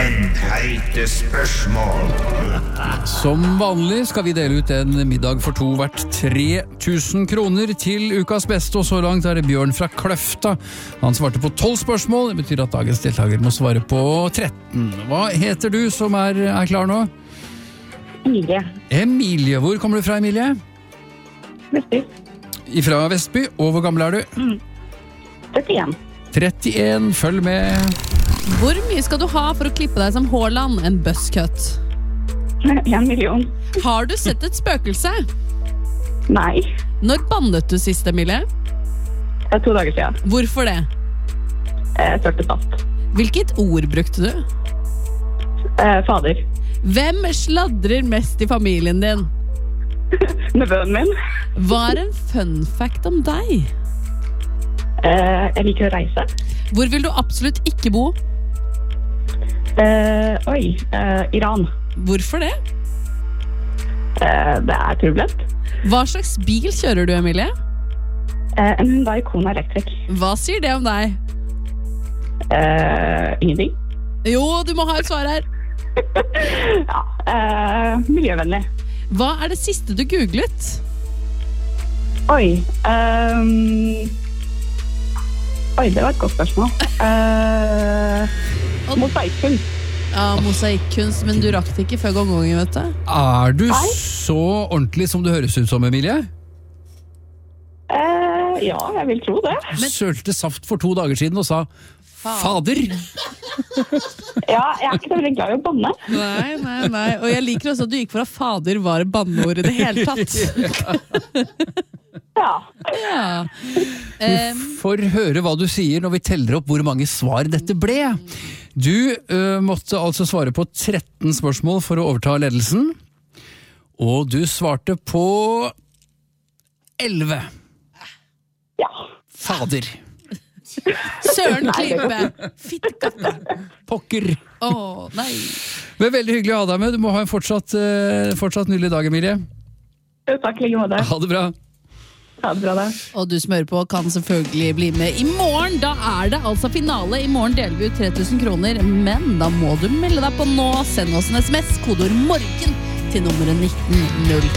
Brennheite spørsmål. Som vanlig skal vi dele ut en middag for to verdt 3000 kroner til ukas beste, og så langt det Bjørn fra Kløfta. Han svarte på 12 spørsmål, det betyr at dagens deltaker må svare på 13. Hva heter du som er klar nå? Emilie. Emilie, hvor kommer du fra, Emilie? Vestby. Fra Vestby, og hvor gammel er du? 31. 31, følg med. Hvor mye skal du ha for å klippe deg som Haaland, en buzzcut? 1 million. Har du sett et spøkelse? Nei. Når bandet du sist, Emilie? 2 dager siden. Hvorfor det? Størte fast. Hvilket ord brukte du? Fader. Hvem sladrer mest i familien din? Nevøen min. Hva er en fun fact om deg? Jeg liker å reise. Hvor vil du absolutt ikke bo? Iran. Hvorfor det? Det er turbulent. Hva slags bil kjører du, Emilie? En Hyundai Kona Electric. Hva sier det om deg? Ingenting. Jo, du må ha et svar her. Miljøvennlig. Hva er det siste du googlet? Det var et godt spørsmål. Mosaikkunst. Ja, mosaikkunst, men du rakk det ikke før gongongen, vet du. Er du så ordentlig som du høres ut som, Emilie? Ja, jeg vil tro det. Sølte saft for 2 dager siden og sa fader. Ja, jeg er ikke så veldig glad i å banne. Nei. Og jeg liker også at du gikk for at fader var banneord i det hele tatt. Ja. Vi får høre hva du sier når vi teller opp hvor mange svar dette ble. Du måtte altså svare på 13 spørsmål for å overta ledelsen, og du svarte på 11. Ja. Fader. Søren klippe. Fittekatte. Pokker. Nei. Men veldig hyggelig å ha deg med. Du må ha en fortsatt nydelig dag, Emilie. Takk, like måte. Ha det bra. Ha det bra, da. Og du som hører på kan selvfølgelig bli med i morgen. Da er det altså finale. I morgen deler vi ut 3000 kroner, men da må du melde deg på nå. Send oss en SMS, kodeord MORGEN til nummeret 1907.